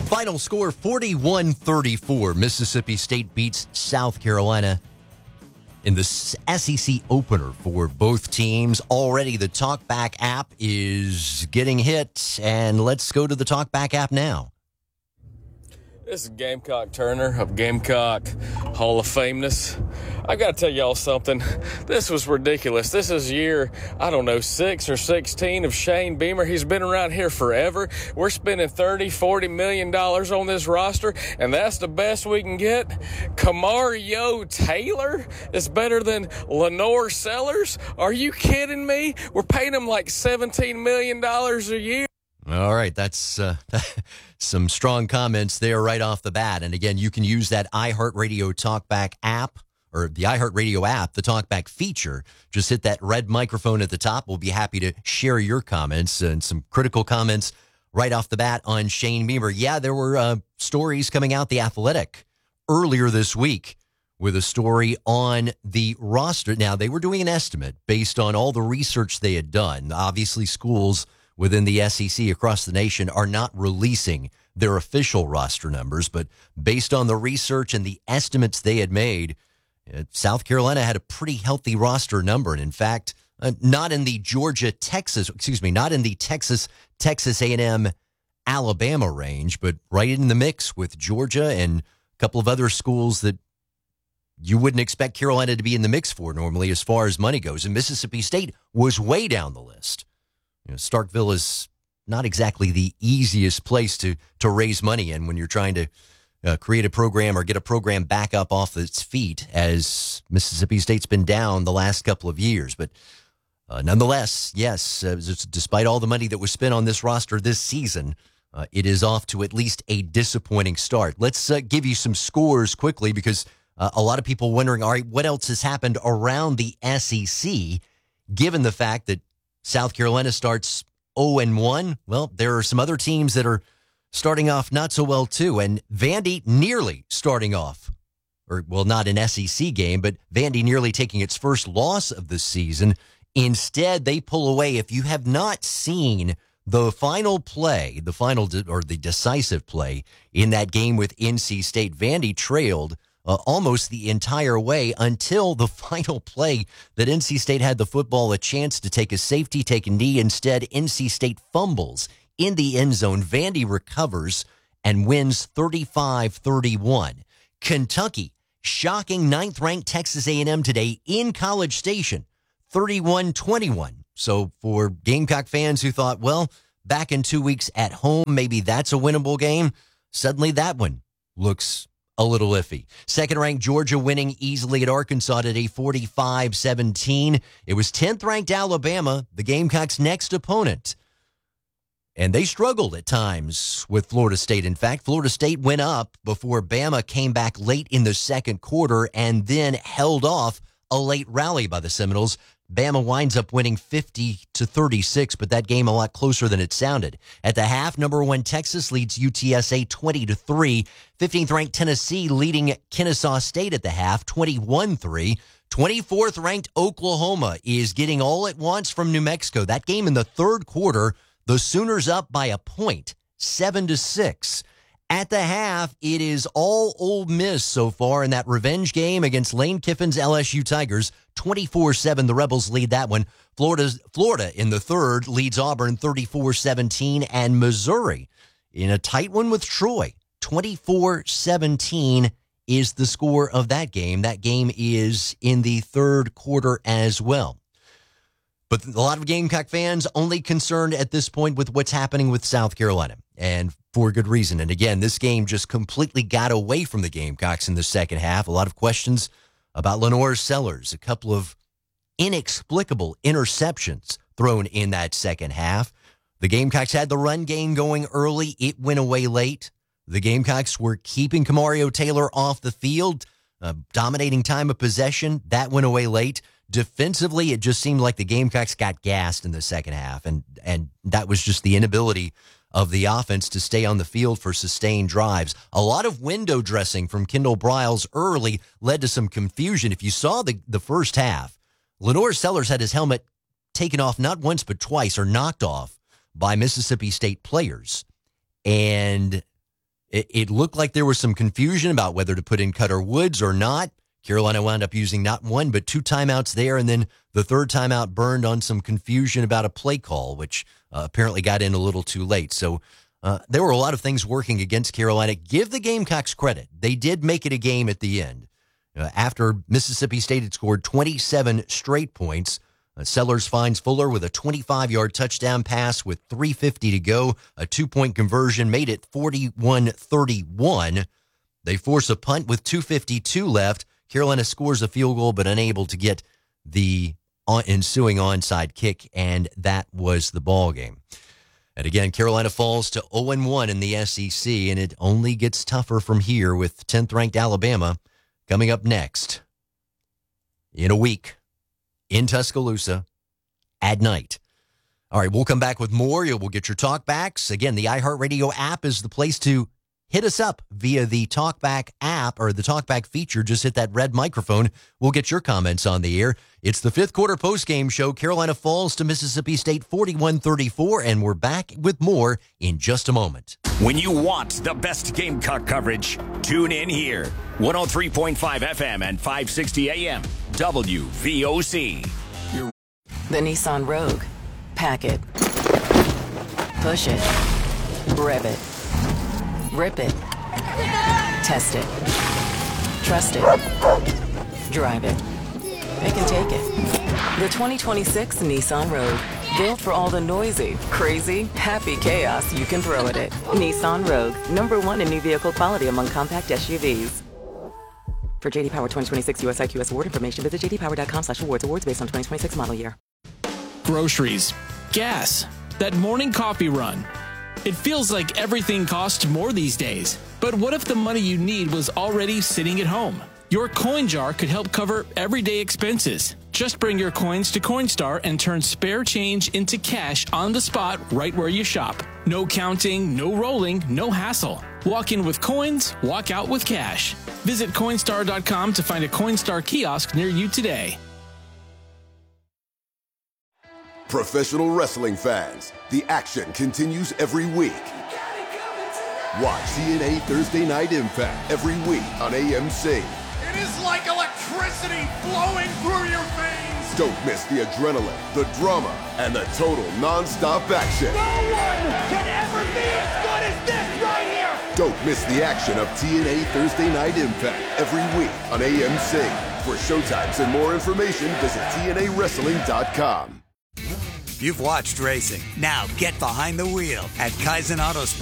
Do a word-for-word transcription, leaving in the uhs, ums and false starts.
Final score forty-one thirty-four. Mississippi State beats South Carolina in the S E C opener for both teams. Already the TalkBack app is getting hit, and let's go to the TalkBack app now. This is Gamecock Turner of Gamecock Hall of Fameness. I got to tell y'all something. This was ridiculous. This is year, I don't know, six or sixteen of Shane Beamer. He's been around here forever. We're spending thirty, forty million dollars on this roster, and that's the best we can get. Kamario Taylor is better than Lenore Sellers. Are you kidding me? We're paying him like seventeen million dollars a year. All right, that's uh, some strong comments there right off the bat. And again, you can use that iHeartRadio TalkBack app, or the iHeartRadio app, the TalkBack feature. Just hit that red microphone at the top. We'll be happy to share your comments and some critical comments right off the bat on Shane Beamer. Yeah, there were uh, stories coming out The Athletic earlier this week with a story on the roster. Now, they were doing an estimate based on all the research they had done. Obviously, schools within the S E C across the nation are not releasing their official roster numbers, but based on the research and the estimates they had made, uh, South Carolina had a pretty healthy roster number. And in fact, uh, not in the Georgia, Texas, excuse me, not in the Texas, Texas A and M, Alabama range, but right in the mix with Georgia and a couple of other schools that you wouldn't expect Carolina to be in the mix for normally as far as money goes. And Mississippi State was way down the list. You know, Starkville is not exactly the easiest place to to raise money in when you're trying to uh, create a program or get a program back up off its feet, as Mississippi State's been down the last couple of years. But uh, nonetheless, yes, uh, despite all the money that was spent on this roster this season, uh, it is off to at least a disappointing start. Let's uh, give you some scores quickly, because uh, a lot of people wondering, all right, what else has happened around the S E C, given the fact that South Carolina starts oh and one. Well, there are some other teams that are starting off not so well, too. And Vandy nearly starting off, or, well, not an S E C game, but Vandy nearly taking its first loss of the season. Instead, they pull away. If you have not seen the final play, the final de- or the decisive play in that game with N C State, Vandy trailed Uh, almost the entire way until the final play that N C State had the football, a chance to take a safety, take a knee. Instead, N C State fumbles in the end zone. Vandy recovers and wins thirty-five thirty-one. Kentucky shocking ninth-ranked Texas A and M today in College Station, thirty-one twenty-one. So for Gamecock fans who thought, well, back in two weeks at home, maybe that's a winnable game, suddenly that one looks a little iffy. Second-ranked Georgia winning easily at Arkansas today, forty-five seventeen. It was tenth-ranked Alabama, the Gamecocks' next opponent. And they struggled at times with Florida State. In fact, Florida State went up before Bama came back late in the second quarter and then held off a late rally by the Seminoles. Bama winds up winning fifty to thirty-six, but that game a lot closer than it sounded. At the half, number one Texas leads U T S A twenty to three. fifteenth-ranked Tennessee leading Kennesaw State at the half, twenty-one three. twenty-fourth-ranked Oklahoma is getting all at once from New Mexico. That game in the third quarter, the Sooners up by a point, seven to six. At the half, it is all Ole Miss so far in that revenge game against Lane Kiffin's L S U Tigers. twenty-four seven, the Rebels lead that one. Florida's, Florida in the third leads Auburn thirty-four seventeen, and Missouri in a tight one with Troy. twenty-four seventeen is the score of that game. That game is in the third quarter as well. But a lot of Gamecock fans only concerned at this point with what's happening with South Carolina, and for good reason. And again, this game just completely got away from the Gamecocks in the second half. A lot of questions about Lenore Sellers, a couple of inexplicable interceptions thrown in that second half. The Gamecocks had the run game going early. It went away late. The Gamecocks were keeping Kamario Taylor off the field, uh, dominating time of possession. That went away late. Defensively, it just seemed like the Gamecocks got gassed in the second half, and and that was just the inability of the offense to stay on the field for sustained drives. A lot of window dressing from Kendall Briles early led to some confusion. If you saw the, the first half, Lenore Sellers had his helmet taken off not once but twice, or knocked off, by Mississippi State players. And It, it looked like there was some confusion about whether to put in Cutter Woods or not. Carolina wound up using not one, but two timeouts there, and then the third timeout burned on some confusion about a play call, which uh, apparently got in a little too late. So uh, there were a lot of things working against Carolina. Give the Gamecocks credit. They did make it a game at the end. Uh, after Mississippi State had scored twenty-seven straight points, uh, Sellers finds Fuller with a twenty-five-yard touchdown pass with three fifty to go. A two-point conversion made it forty-one thirty-one. They force a punt with two fifty-two left. Carolina scores a field goal, but unable to get the ensuing onside kick, and that was the ball game. And again, Carolina falls to oh and one in the S E C, and it only gets tougher from here with tenth-ranked Alabama coming up next in a week in Tuscaloosa at night. All right, we'll come back with more. We'll get your talkbacks. Again, the iHeartRadio app is the place to hit us up via the TalkBack app or the TalkBack feature. Just hit that red microphone. We'll get your comments on the air. It's the fifth quarter postgame show. Carolina falls to Mississippi State forty-one thirty-four, and we're back with more in just a moment. When you want the best Gamecock coverage, tune in here. one oh three point five F M and five sixty A M. W V O C. The Nissan Rogue. Pack it. Push it. Rev it. Rip it. Test it. Trust it. Drive it. They can take it. The twenty twenty-six Nissan Rogue. Built for all the noisy, crazy, happy chaos you can throw at it. Nissan Rogue. Number one in new vehicle quality among compact S U Vs. For J D Power twenty twenty-six U S I Q S award information, visit j d power dot com slash awards. Awards based on twenty twenty-six model year. Groceries. Gas. That morning coffee run. It feels like everything costs more these days. But what if the money you need was already sitting at home? Your coin jar could help cover everyday expenses. Just bring your coins to Coinstar and turn spare change into cash on the spot right where you shop. No counting, no rolling, no hassle. Walk in with coins, walk out with cash. Visit Coinstar dot com to find a Coinstar kiosk near you today. Professional wrestling fans, the action continues every week. Watch T N A Thursday Night Impact every week on A M C. It is like electricity flowing through your veins. Don't miss the adrenaline, the drama, and the total non-stop action. No one can ever be as good as this right here. Don't miss the action of T N A Thursday Night Impact every week on A M C. For showtimes and more information, visit T N A wrestling dot com. You've watched racing. Now get behind the wheel at Kaizen Autosport.